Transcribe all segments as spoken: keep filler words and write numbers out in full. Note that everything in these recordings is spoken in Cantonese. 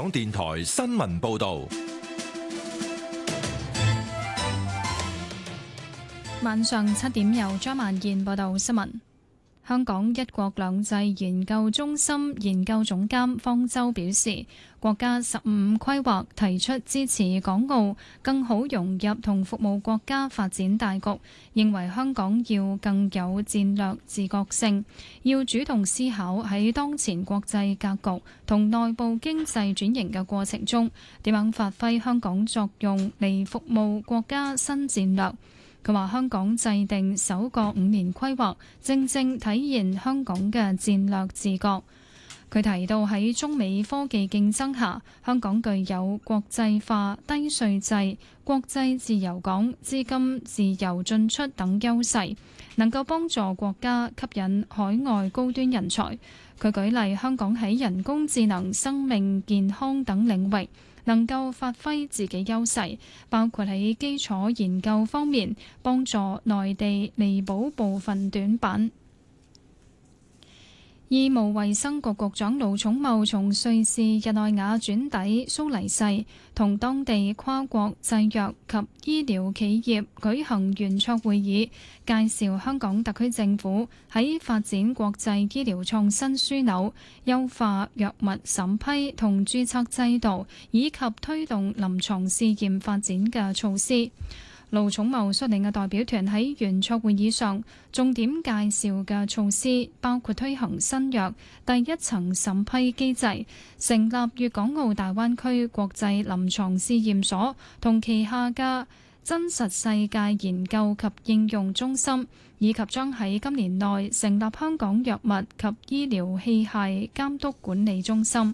港電台新聞報道。 晚上七點由張曼燕報道新聞。香港一國兩制研究中心研究總監方舟表示，國家十五規劃提出支持港澳更好融入同服務國家發展大局，認為香港要更有戰略自覺性，要主動思考喺當前國際格局同內部經濟轉型嘅過程中，點樣發揮香港作用嚟服務國家新戰略。佢話香港制定首個五年規劃，正正體現香港嘅戰略自覺。佢提到喺中美科技競爭下，香港具有國際化、低稅制、國際自由港、資金自由進出等優勢，能夠幫助國家吸引海外高端人才。佢舉例，香港喺人工智能、生命健康等領域能夠發揮自己優勢，包括喺基礎研究方面幫助內地彌補部分短板。醫務衛生局局長盧寵茂從瑞士日內瓦轉抵蘇黎世，同當地跨國製藥及醫療企業舉行圓桌會議，介紹香港特區政府喺發展國際醫療創新樞紐、優化藥物審批同註冊制度，以及推動臨床試驗發展嘅措施。盧寵茂率領嘅代表團喺圓桌會議上，重點介紹嘅措施包括推行新藥第一層審批機制，成立粵港澳大灣區國際臨床試驗所同旗下嘅真實世界研究及應用中心，以及將喺今年內成立香港藥物及醫療器械監督管理中心。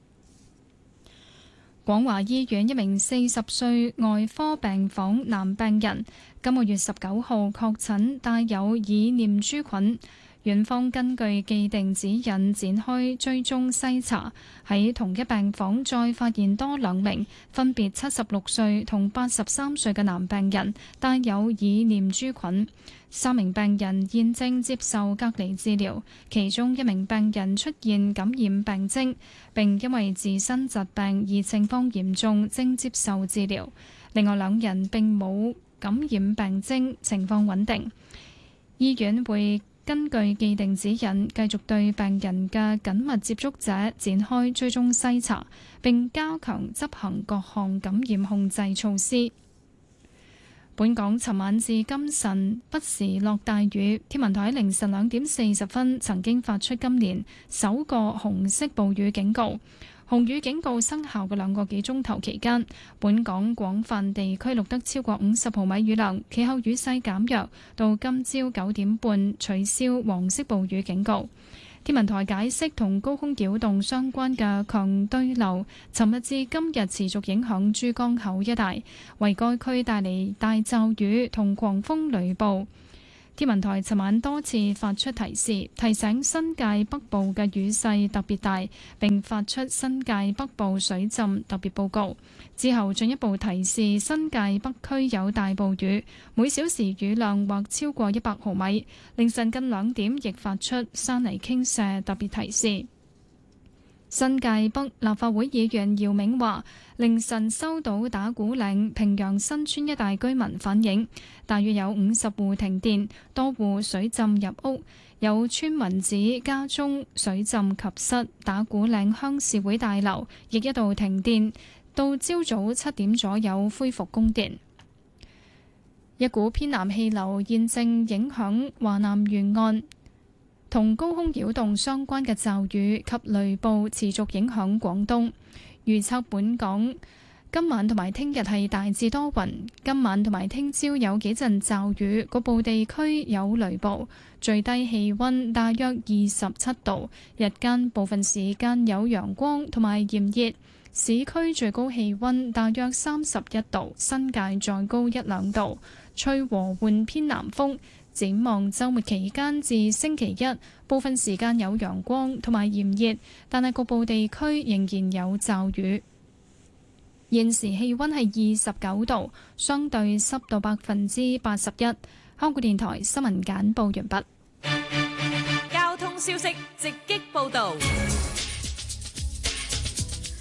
廣華醫院一名四十歲外科病房男病人，今個月十九號確診帶有耳念珠菌。院方根據既定指引展開追蹤篩查，喺同一病房再發現多兩名分別七十六歲同八十三歲嘅男病人帶有耳念珠菌。三名病人現正接受隔離治療，其中一名病人出現感染病徵，並因為自身疾病而情況嚴重，正接受治療。另外兩人並冇感染病徵，情況穩定。醫院會根據既定指引，繼續對病人嘅緊密接觸者展開追蹤篩查，並加強執行各項感染控制措施。本港尋晚至今晨不時落大雨，天文台凌晨兩點四十分曾經發出今年首個紅色暴雨警告。紅雨警告生效嘅兩個幾鐘頭期間，本港廣泛地區錄得超過五十毫米雨量，其後雨勢減弱，到今朝九點半取消黃色暴雨警告。天文台解釋，同高空擾動相關嘅強對流，尋日至今日持續影響珠江口一帶，為該區帶嚟大驟雨同狂風雷暴。天文台尋晚多次發出提示，提醒新界北部嘅雨勢特別大，並發出新界北部水浸特別報告。之後進一步提示新界北區有大暴雨，每小時雨量或超過一百毫米。凌晨近兩點亦發出山泥傾瀉特別提示。新界北立法會議員姚明話，凌晨收到打鼓嶺平陽新村一帶居民反映，大約有五十戶停電，多戶水浸入屋。有村民指家中水浸及室，打鼓嶺鄉事會大樓亦一度停電，到朝早七點左右恢復供電。一股偏南氣流現正影響華南沿岸，同高空擾動相關嘅驟雨及雷暴持續影響廣東。預測本港今晚同埋聽日係大致多雲，今晚同埋聽朝有幾陣驟雨，局部地區有雷暴，最低氣溫大約二十七度，日間部分時間有陽光同埋炎熱，市區最高氣溫大約三十一度，新界再高一兩度，吹和緩偏南風。展望週末期間至星期一，部分時間有陽光同埋炎熱，但係局部地區仍然有驟雨。現時氣溫係二十九度，相對濕度百分之八十一。香港電台新聞簡報完畢。 交通消息直擊報導。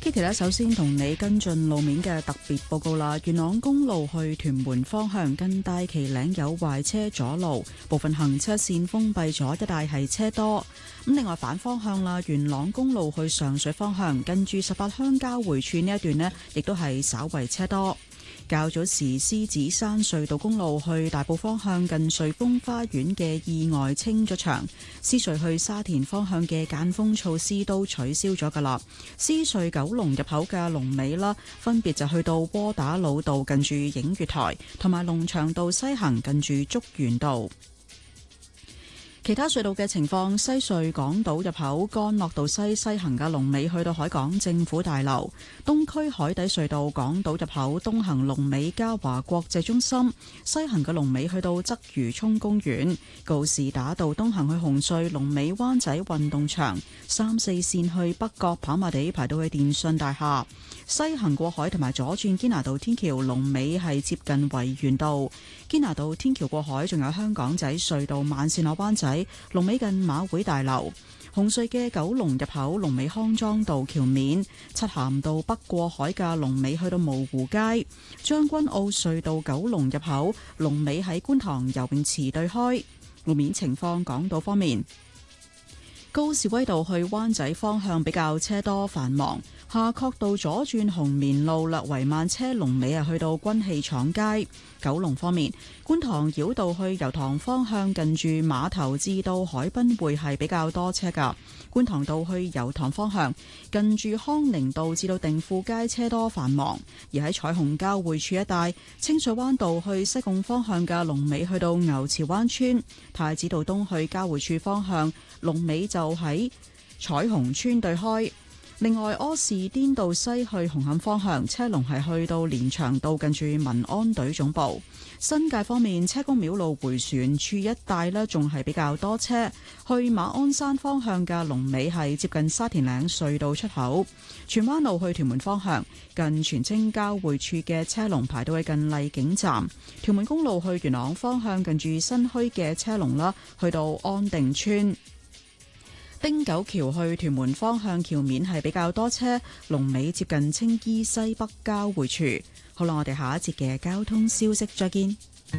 Kitty 咧，首先同你跟進路面嘅特別報告啦。元朗公路去屯門方向近大旗嶺有壞車阻路，部分行車線封閉咗，一帶係車多。咁另外反方向啦，元朗公路去上水方向近住十八鄉交匯處呢一段呢，亦都係稍為車多。較早時獅子山隧道公路去大埔方向近瑞豐花園嘅意外清咗場，獅隧去沙田方向嘅間封措施都取消咗噶啦。獅隧九龍入口嘅龍尾啦，分別就去到窩打老道近住映月台，同埋龍翔道西行近住竹園道。其他隧道嘅情況，西隧港島入口干諾道西西行嘅龍尾去到海港政府大樓，東區海底隧道港島入口東行龍尾嘉華國際中心，西行嘅龍尾去到鰂魚涌公園，告士打道東行去紅隧龍尾灣仔運動場，三四線去北角跑馬地排到去電訊大廈，西行過海同埋左轉堅拿道天橋龍尾係接近維園道，堅拿道天橋過海仲有香港仔隧道慢線落灣仔龍尾近馬會大樓，紅隧嘅九龍入口龍尾康莊道橋面，漆咸道北過海嘅龍尾去到蕪湖街，將軍澳隧道九龍入口龍尾喺觀塘游泳池對開。路面情況，港島方面，高士威道去灣仔方向比較車多繁忙，夏慤道左轉紅棉路略為慢車，龍尾啊去到軍器廠街。九龍方面，觀塘繞道去油塘方向近住碼頭至到海濱會係比較多車噶。觀塘道去油塘方向近住康寧道至到定富街車多繁忙，而喺彩虹交匯處一帶，清水灣道去西貢方向嘅龍尾去到牛池灣村，太子道東去交匯處方向龍尾就喺彩虹村對開。另外，柯士甸道西去紅磡方向車龍係去到連翔道近住民安隊總部。新界方面，車公廟路回旋處一帶呢仲係比較多車，去馬鞍山方向嘅龍尾係接近沙田嶺隧道出口。荃灣路去屯門方向近荃青交匯處嘅車龍排到去近荔景站。屯門公路去元朗方向近住新墟嘅車龍啦，去到安定村。汀九橋去屯門方向橋面係比較多車，龍尾接近青衣西北交匯處。好啦，我哋下一節嘅交通消息再見。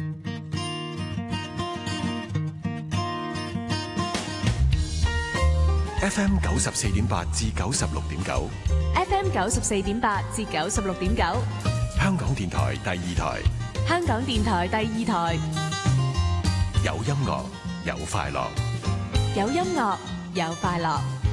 F M 九十四點八至九十六點九 ，F M 九十四點八至九十六點九， 香港電台第二台， 香港電台第二台， 有音樂有快樂， 有音樂有快樂。